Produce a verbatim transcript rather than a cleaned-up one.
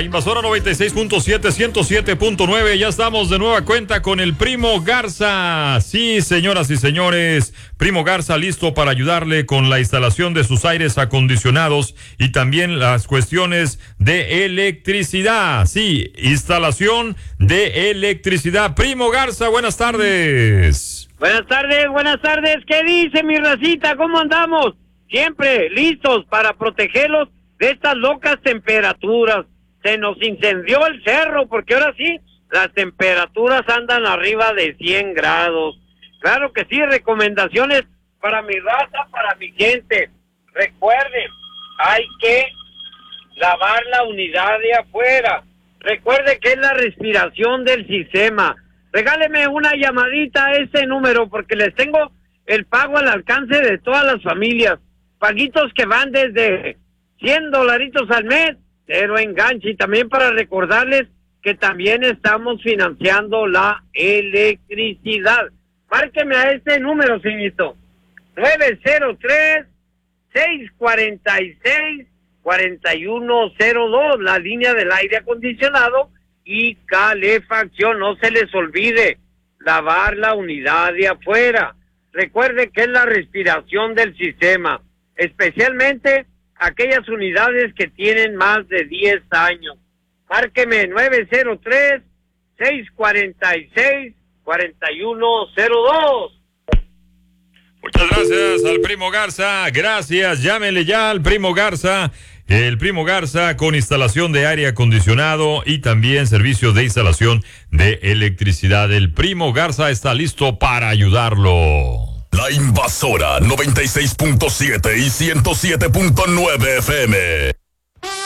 Invasora noventa y seis punto siete, ciento siete punto nueve. Ya estamos de nueva cuenta con el Primo Garza. Sí, señoras y señores, Primo Garza listo para ayudarle con la instalación de sus aires acondicionados y también las cuestiones de electricidad. Sí, instalación de electricidad. Primo Garza, buenas tardes. Buenas tardes, buenas tardes. ¿Qué dice mi racita? ¿Cómo andamos? Siempre listos para protegerlos de estas locas temperaturas. Se nos incendió el cerro porque ahora sí, las temperaturas andan arriba de cien grados. Claro que sí, recomendaciones para mi raza, para mi gente. Recuerden, hay que lavar la unidad de afuera. Recuerde que es la respiración del sistema. Regáleme una llamadita a este número porque les tengo el pago al alcance de todas las familias. Paguitos que van desde cien dolaritos al mes, cero enganche. Y también para recordarles que también estamos financiando la electricidad. Márqueme a este número, señorito. nueve cero tres, seis cuatro seis, cuatro uno cero dos, la línea del aire acondicionado y calefacción. No se les olvide lavar la unidad de afuera. Recuerde que es la respiración del sistema, especialmente aquellas unidades que tienen más de diez años. Márqueme nueve cero tres, seis cuatro seis, cuatro uno cero dos. Muchas gracias al Primo Garza, gracias, llámele ya al Primo Garza. El Primo Garza con instalación de aire acondicionado y también servicios de instalación de electricidad. El Primo Garza está listo para ayudarlo. La Invasora noventa y seis punto siete y ciento siete punto nueve F M.